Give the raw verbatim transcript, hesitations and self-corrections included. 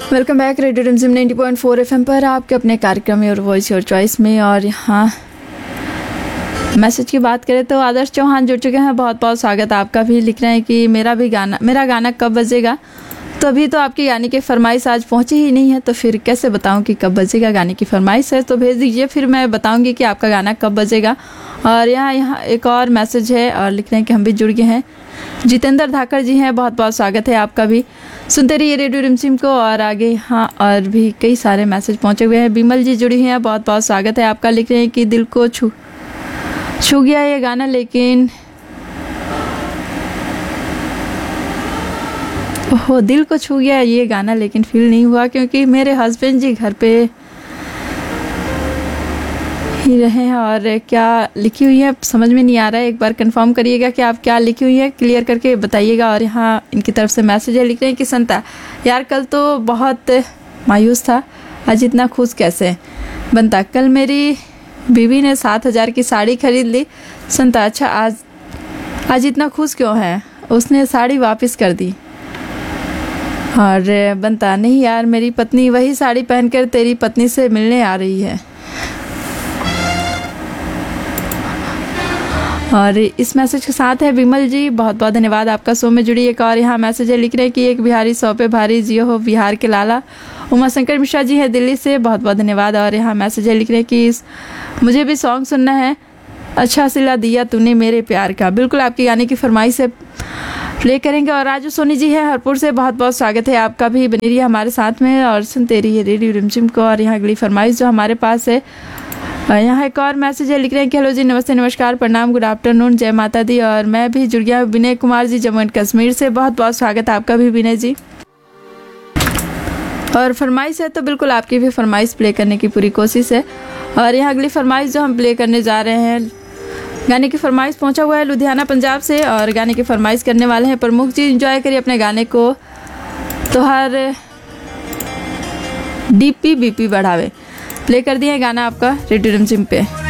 Welcome back radio रिमझिम ninety point four FM पर आपके अपने कार्यक्रम योर वॉइस योर चॉइस में। और यहाँ मैसेज की बात करें तो आदर्श चौहान जुड़ चुके हैं, बहुत बहुत स्वागत आपका भी। लिख रहे हैं कि मेरा भी गाना मेरा गाना कब बजेगा। तो अभी तो आपकी गाने की फरमाइश आज पहुंची ही नहीं है, तो फिर कैसे बताऊं कि कब बजेगा। गाने की फरमाइश है तो भेज दीजिए, फिर मैं बताऊंगी कि आपका गाना कब बजेगा। और यहाँ यहाँ एक और मैसेज है और लिख रहे हैं कि हम भी जुड़ गए हैं। जितेंद्र धाकड़ जी हैं, बहुत बहुत स्वागत है आपका भी। सुनते रहिए रेडियो रिमझिम को। और आगे हाँ और भी कई सारे मैसेज पहुंचे हुए हैं। बिमल जी जुड़ी हैं, बहुत बहुत स्वागत है आपका। लिख रहे हैं कि दिल को छू छू गया ये गाना, लेकिन ओहो दिल को छू गया ये गाना लेकिन फील नहीं हुआ, क्योंकि मेरे हस्बैंड जी घर पे ही रहे हैं। और क्या लिखी हुई है समझ में नहीं आ रहा है, एक बार कंफर्म करिएगा कि आप क्या लिखी हुई है, क्लियर करके बताइएगा। और यहाँ इनकी तरफ से मैसेज है, लिख रहे हैं कि संता यार कल तो बहुत मायूस था, आज इतना खुश कैसे बनता। कल मेरी बीवी ने सात हजार की साड़ी खरीद ली। संता अच्छा आज आज इतना खुश क्यों है, उसने साड़ी वापस कर दी। और बनता नहीं यार मेरी पत्नी वही साड़ी पहनकर तेरी पत्नी से मिलने आ रही है। और इस मैसेज के साथ है विमल जी, बहुत बहुत धन्यवाद आपका शो में जुड़ी। एक और यहाँ मैसेज है, लिख रहे हैं कि एक बिहारी सौ पे भारी जियो हो बिहार के लाला। उमा शंकर मिश्रा जी है दिल्ली से, बहुत बहुत धन्यवाद। और यहाँ मैसेज है, लिख रहे हैं कि इस, मुझे भी सॉन्ग सुनना है, अच्छा सिला दिया तूने मेरे प्यार का। बिल्कुल आपकी गाने की फरमाइश से प्ले करेंगे। और राजू सोनी जी है हरपुर से, बहुत बहुत स्वागत है आपका भी। बनी रहिए हमारे साथ में और सुनते रहिए रेडियो रिमझिम को। और यहाँ अगली फरमाइश जो हमारे पास है, यहाँ एक और मैसेज है, लिख रहे हैं कि हेलो जी नमस्ते नमस्कार प्रणाम गुड आफ्टरनून जय माता दी। और मैं भी जुड़ गया विनय कुमार जी जम्मू एंड कश्मीर से, बहुत बहुत स्वागत है आपका भी विनय जी। और फरमाइश है तो बिल्कुल आपकी भी फरमाइश प्ले करने की पूरी कोशिश है। और यहाँ अगली फरमाइश जो हम प्ले करने जा रहे हैं, गाने की फरमाइश पहुंचा हुआ है लुधियाना पंजाब से। और गाने की फरमाइश करने वाले हैं प्रमुख जी। एंजॉय करिए अपने गाने को, तो हर डीपी बीपी बढ़ावे। प्ले कर दिए गाना आपका रेडियो रिमझिम पे।